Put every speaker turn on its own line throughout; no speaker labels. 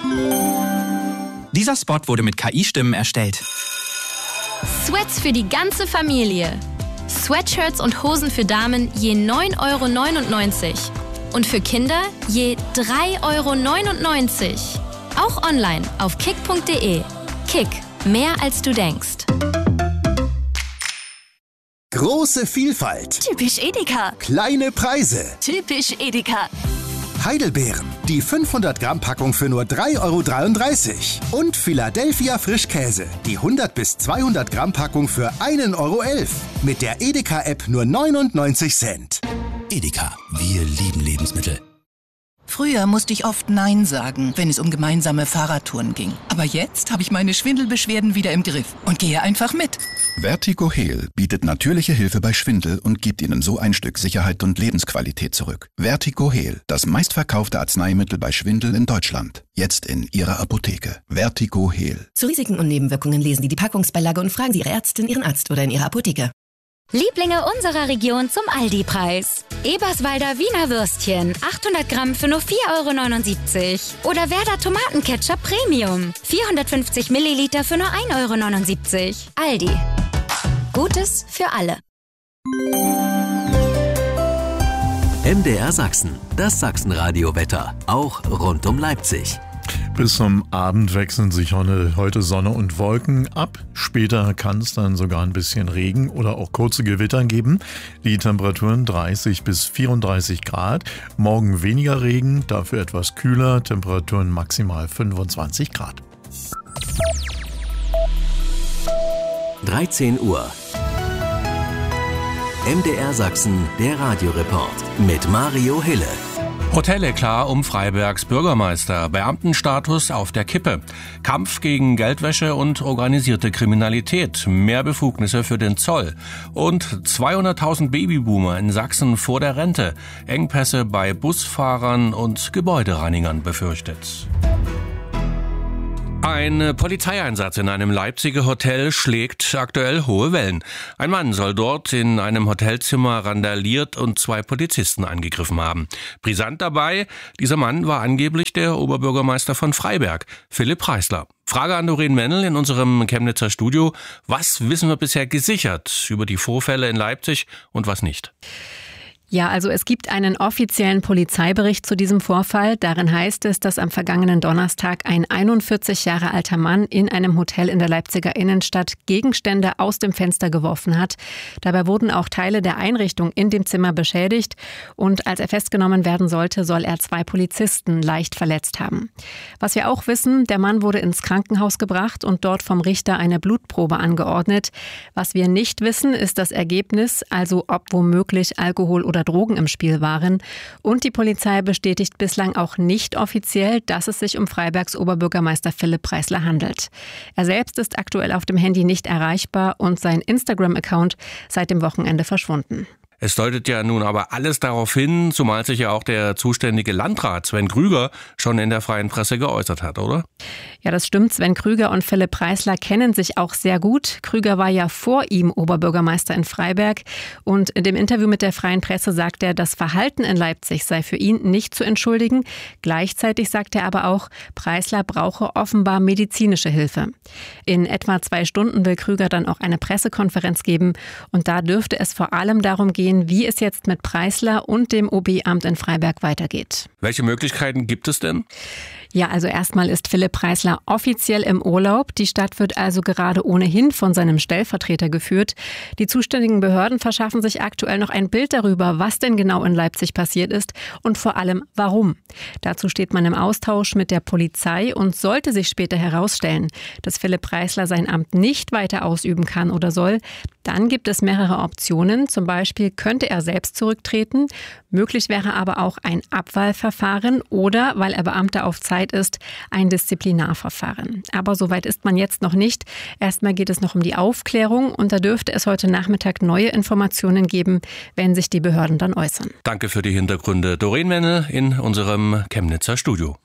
Dieser Spot wurde mit KI-Stimmen erstellt.
Sweats für die ganze Familie. Sweatshirts und Hosen für Damen je 9,99 € und für Kinder je 3,99 €. Auch online auf kick.de. Kick, mehr als du denkst.
Große Vielfalt.
Typisch Edeka.
Kleine Preise.
Typisch Edeka.
Heidelbeeren. Die 500 Gramm Packung für nur 3,33 €. Und Philadelphia Frischkäse. Die 100 bis 200 Gramm Packung für 1,11 €. Mit der Edeka-App nur 99 Cent.
Edeka, wir lieben Lebensmittel.
Früher musste ich oft Nein sagen, wenn es um gemeinsame Fahrradtouren ging. Aber jetzt habe ich meine Schwindelbeschwerden wieder im Griff und gehe einfach mit.
Vertigo Heal bietet natürliche Hilfe bei Schwindel und gibt Ihnen so ein Stück Sicherheit und Lebensqualität zurück. Vertigo Heal, das meistverkaufte Arzneimittel bei Schwindel in Deutschland. Jetzt in Ihrer Apotheke. Vertigo Heal.
Zu Risiken und Nebenwirkungen lesen Sie die Packungsbeilage und fragen Sie Ihre Ärztin, Ihren Arzt oder in Ihrer Apotheke.
Lieblinge unserer Region zum Aldi-Preis. Eberswalder Wiener Würstchen, 800 Gramm für nur 4,79 € Oder Werder Tomatenketchup Premium, 450 Milliliter für nur 1,79 €. Aldi. Gutes für alle.
MDR Sachsen, das Sachsenradio-Wetter, auch rund um Leipzig.
Bis zum Abend wechseln sich heute Sonne und Wolken ab. Später kann es dann sogar ein bisschen Regen oder auch kurze Gewitter geben. Die Temperaturen 30 bis 34 Grad. Morgen weniger Regen, dafür etwas kühler. Temperaturen maximal 25 Grad.
13 Uhr. MDR Sachsen, der Radioreport mit Mario Hille.
Hoteleklat um Freibergs Bürgermeister. Beamtenstatus auf der Kippe. Kampf gegen Geldwäsche und organisierte Kriminalität. Mehr Befugnisse für den Zoll. Und 200.000 Babyboomer in Sachsen vor der Rente. Engpässe bei Busfahrern und Gebäudereinigern befürchtet. Ein Polizeieinsatz in einem Leipziger Hotel schlägt aktuell hohe Wellen. Ein Mann soll dort in einem Hotelzimmer randaliert und 2 Polizisten angegriffen haben. Brisant dabei, dieser Mann war angeblich der Oberbürgermeister von Freiberg, Philipp Preisler. Frage an Doreen Mennel in unserem Chemnitzer Studio. Was wissen wir bisher gesichert über die Vorfälle in Leipzig und was nicht?
Ja, also es gibt einen offiziellen Polizeibericht zu diesem Vorfall. Darin heißt es, dass am vergangenen Donnerstag ein 41 Jahre alter Mann in einem Hotel in der Leipziger Innenstadt Gegenstände aus dem Fenster geworfen hat. Dabei wurden auch Teile der Einrichtung in dem Zimmer beschädigt. Und als er festgenommen werden sollte, soll er 2 Polizisten leicht verletzt haben. Was wir auch wissen, der Mann wurde ins Krankenhaus gebracht und dort vom Richter eine Blutprobe angeordnet. Was wir nicht wissen, ist das Ergebnis, also ob womöglich Alkohol oder Drogen im Spiel waren. Und die Polizei bestätigt bislang auch nicht offiziell, dass es sich um Freibergs Oberbürgermeister Philipp Preisler handelt. Er selbst ist aktuell auf dem Handy nicht erreichbar und sein Instagram-Account seit dem Wochenende verschwunden.
Es deutet ja nun aber alles darauf hin, zumal sich ja auch der zuständige Landrat Sven Krüger schon in der freien Presse geäußert hat, oder?
Ja, das stimmt. Sven Krüger und Philipp Preisler kennen sich auch sehr gut. Krüger war ja vor ihm Oberbürgermeister in Freiberg. Und in dem Interview mit der freien Presse sagt er, das Verhalten in Leipzig sei für ihn nicht zu entschuldigen. Gleichzeitig sagt er aber auch, Preisler brauche offenbar medizinische Hilfe. In etwa 2 Stunden will Krüger dann auch eine Pressekonferenz geben. Und da dürfte es vor allem darum gehen, wie es jetzt mit Preisler und dem OB-Amt in Freiberg weitergeht.
Welche Möglichkeiten gibt es denn?
Ja, also erstmal ist Philipp Preisler offiziell im Urlaub. Die Stadt wird also gerade ohnehin von seinem Stellvertreter geführt. Die zuständigen Behörden verschaffen sich aktuell noch ein Bild darüber, was denn genau in Leipzig passiert ist und vor allem warum. Dazu steht man im Austausch mit der Polizei und sollte sich später herausstellen, dass Philipp Preisler sein Amt nicht weiter ausüben kann oder soll, dann gibt es mehrere Optionen. Zum Beispiel könnte er selbst zurücktreten. Möglich wäre aber auch ein Abwahlverfahren oder, weil er Beamter auf Zeit ist, ein Disziplinarverfahren. Aber soweit ist man jetzt noch nicht. Erstmal geht es noch um die Aufklärung und da dürfte es heute Nachmittag neue Informationen geben, wenn sich die Behörden dann äußern.
Danke für die Hintergründe. Doreen Mennel in unserem Chemnitzer Studio.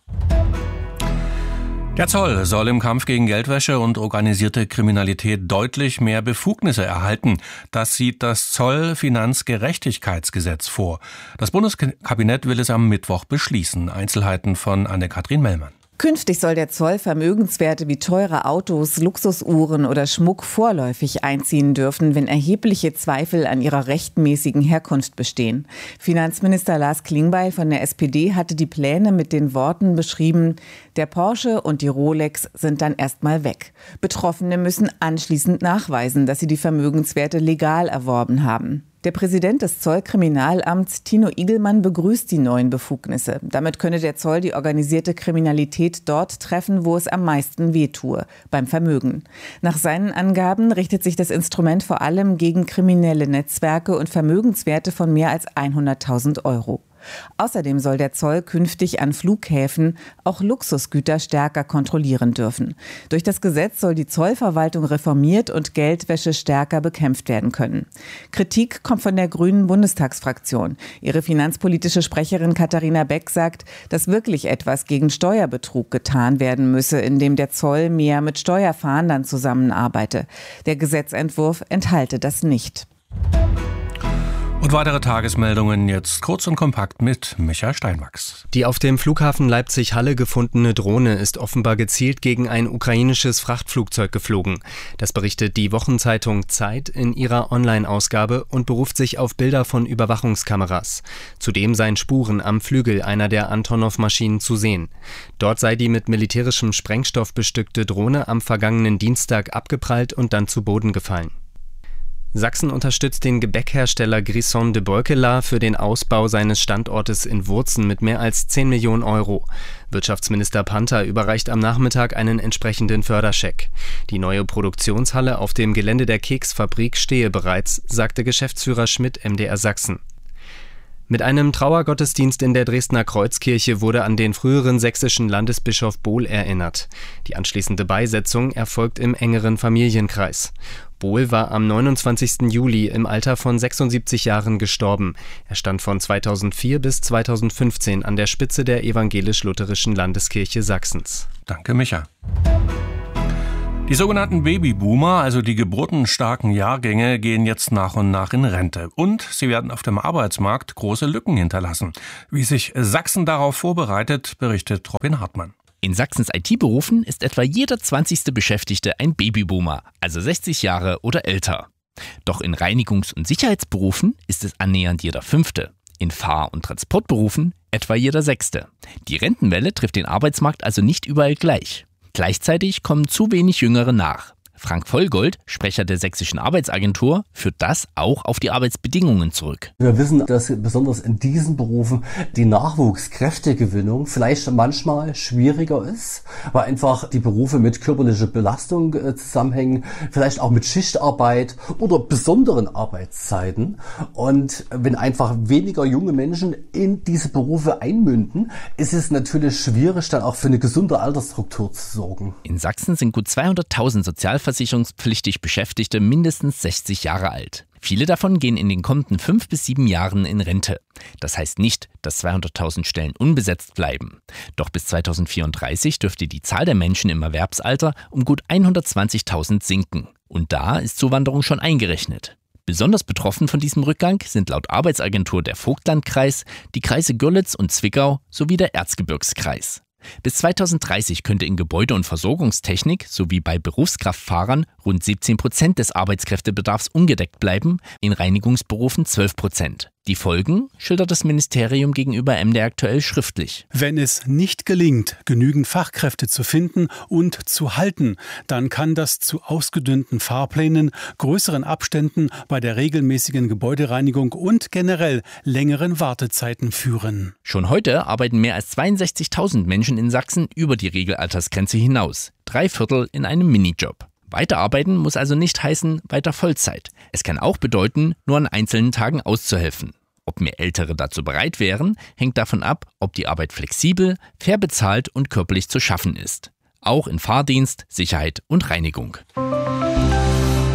Der Zoll soll im Kampf gegen Geldwäsche und organisierte Kriminalität deutlich mehr Befugnisse erhalten. Das sieht das Zollfinanzgerechtigkeitsgesetz vor. Das Bundeskabinett will es am Mittwoch beschließen. Einzelheiten von Anne-Kathrin Mellmann.
Künftig soll der Zoll Vermögenswerte wie teure Autos, Luxusuhren oder Schmuck vorläufig einziehen dürfen, wenn erhebliche Zweifel an ihrer rechtmäßigen Herkunft bestehen. Finanzminister Lars Klingbeil von der SPD hatte die Pläne mit den Worten beschrieben: Der Porsche und die Rolex sind dann erstmal weg. Betroffene müssen anschließend nachweisen, dass sie die Vermögenswerte legal erworben haben. Der Präsident des Zollkriminalamts, Tino Igelmann, begrüßt die neuen Befugnisse. Damit könne der Zoll die organisierte Kriminalität dort treffen, wo es am meisten wehtue, beim Vermögen. Nach seinen Angaben richtet sich das Instrument vor allem gegen kriminelle Netzwerke und Vermögenswerte von mehr als 100.000 Euro. Außerdem soll der Zoll künftig an Flughäfen auch Luxusgüter stärker kontrollieren dürfen. Durch das Gesetz soll die Zollverwaltung reformiert und Geldwäsche stärker bekämpft werden können. Kritik kommt von der Grünen Bundestagsfraktion. Ihre finanzpolitische Sprecherin Katharina Beck sagt, dass wirklich etwas gegen Steuerbetrug getan werden müsse, indem der Zoll mehr mit Steuerfahndern zusammenarbeite. Der Gesetzentwurf enthalte das nicht.
Und weitere Tagesmeldungen jetzt kurz und kompakt mit Michael Steinwachs.
Die auf dem Flughafen Leipzig-Halle gefundene Drohne ist offenbar gezielt gegen ein ukrainisches Frachtflugzeug geflogen. Das berichtet die Wochenzeitung Zeit in ihrer Online-Ausgabe und beruft sich auf Bilder von Überwachungskameras. Zudem seien Spuren am Flügel einer der Antonov-Maschinen zu sehen. Dort sei die mit militärischem Sprengstoff bestückte Drohne am vergangenen Dienstag abgeprallt und dann zu Boden gefallen. Sachsen unterstützt den Gebäckhersteller Grisons de Beukelar für den Ausbau seines Standortes in Wurzen mit mehr als 10 Millionen Euro. Wirtschaftsminister Panther überreicht am Nachmittag einen entsprechenden Förderscheck. Die neue Produktionshalle auf dem Gelände der Keksfabrik stehe bereits, sagte Geschäftsführer Schmidt MDR Sachsen. Mit einem Trauergottesdienst in der Dresdner Kreuzkirche wurde an den früheren sächsischen Landesbischof Bohl erinnert. Die anschließende Beisetzung erfolgt im engeren Familienkreis. Bohl war am 29. Juli im Alter von 76 Jahren gestorben. Er stand von 2004 bis 2015 an der Spitze der evangelisch-lutherischen Landeskirche Sachsens.
Danke, Micha. Die sogenannten Babyboomer, also die geburtenstarken Jahrgänge, gehen jetzt nach und nach in Rente. Und sie werden auf dem Arbeitsmarkt große Lücken hinterlassen. Wie sich Sachsen darauf vorbereitet, berichtet Robin Hartmann.
In Sachsens IT-Berufen ist etwa jeder 20. Beschäftigte ein Babyboomer, also 60 Jahre oder älter. Doch in Reinigungs- und Sicherheitsberufen ist es annähernd jeder 5. In Fahr- und Transportberufen etwa jeder 6. Die Rentenwelle trifft den Arbeitsmarkt also nicht überall gleich. Gleichzeitig kommen zu wenig Jüngere nach. Frank Vollgold, Sprecher der Sächsischen Arbeitsagentur, führt das auch auf die Arbeitsbedingungen zurück.
Wir wissen, dass besonders in diesen Berufen die Nachwuchskräftegewinnung vielleicht manchmal schwieriger ist, weil einfach die Berufe mit körperlicher Belastung zusammenhängen, vielleicht auch mit Schichtarbeit oder besonderen Arbeitszeiten. Und wenn einfach weniger junge Menschen in diese Berufe einmünden, ist es natürlich schwierig, dann auch für eine gesunde Altersstruktur zu sorgen.
In Sachsen sind gut 200.000 sozialversicherungspflichtig Beschäftigte mindestens 60 Jahre alt. Viele davon gehen in den kommenden 5 bis 7 Jahren in Rente. Das heißt nicht, dass 200.000 Stellen unbesetzt bleiben. Doch bis 2034 dürfte die Zahl der Menschen im Erwerbsalter um gut 120.000 sinken. Und da ist Zuwanderung schon eingerechnet. Besonders betroffen von diesem Rückgang sind laut Arbeitsagentur der Vogtlandkreis, die Kreise Görlitz und Zwickau sowie der Erzgebirgskreis. Bis 2030 könnte in Gebäude- und Versorgungstechnik sowie bei Berufskraftfahrern rund 17% des Arbeitskräftebedarfs ungedeckt bleiben, in Reinigungsberufen 12%. Die Folgen schildert das Ministerium gegenüber MDR aktuell schriftlich.
Wenn es nicht gelingt, genügend Fachkräfte zu finden und zu halten, dann kann das zu ausgedünnten Fahrplänen, größeren Abständen bei der regelmäßigen Gebäudereinigung und generell längeren Wartezeiten führen.
Schon heute arbeiten mehr als 62.000 Menschen in Sachsen über die Regelaltersgrenze hinaus. 3/4 in einem Minijob. Weiterarbeiten muss also nicht heißen weiter Vollzeit. Es kann auch bedeuten, nur an einzelnen Tagen auszuhelfen. Ob mehr Ältere dazu bereit wären, hängt davon ab, ob die Arbeit flexibel, fair bezahlt und körperlich zu schaffen ist. Auch in Fahrdienst, Sicherheit und Reinigung.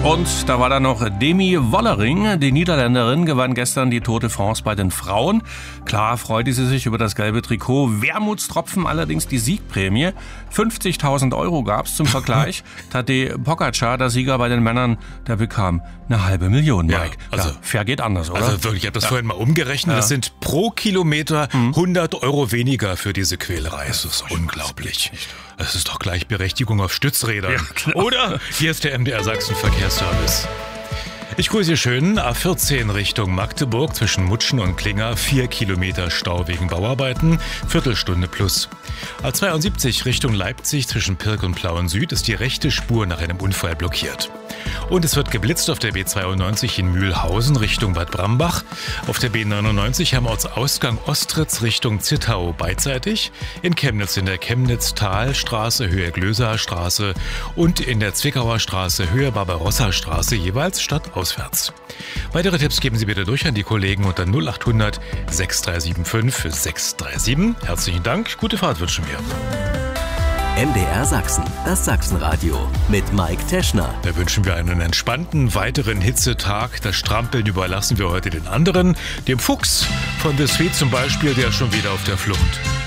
Und da war dann noch Demi Wollering. Die Niederländerin gewann gestern die Tour de France bei den Frauen. Klar freute sie sich über das gelbe Trikot. Wermutstropfen allerdings die Siegprämie. 50.000 € gab's zum Vergleich. Tadej Pogačar, der Sieger bei den Männern, der bekam eine halbe Million, Mike.
Ja, also,
fair geht anders, oder?
Also wirklich, ich habe das vorhin mal umgerechnet. Das sind pro Kilometer 100 € weniger für diese Quälerei. Das ist unglaublich. Das ist doch Gleichberechtigung auf Stützrädern. Ja, oder? Hier ist der MDR Sachsen Verkehrsservice. Ich grüße Sie schön. A14 Richtung Magdeburg zwischen Mutschen und Klinger. 4 Kilometer Stau wegen Bauarbeiten. Viertelstunde plus. A72 Richtung Leipzig zwischen Pirk und Plauen Süd ist die rechte Spur nach einem Unfall blockiert. Und es wird geblitzt auf der B92 in Mühlhausen Richtung Bad Brambach. Auf der B99 am Ortsausgang Ostritz Richtung Zittau beidseitig. In Chemnitz in der Chemnitz-Talstraße Höhe Glöser Straße und in der Zwickauer Straße Höhe Barbarossa Straße jeweils stadtauswärts. Weitere Tipps geben Sie bitte durch an die Kollegen unter 0800 6375 637. Herzlichen Dank, gute Fahrt wünschen wir.
MDR Sachsen, das Sachsenradio mit Mike Teschner.
Da wünschen wir einen entspannten weiteren Hitzetag. Das Strampeln überlassen wir heute den anderen. Dem Fuchs von The Sweet zum Beispiel, der ist schon wieder auf der Flucht.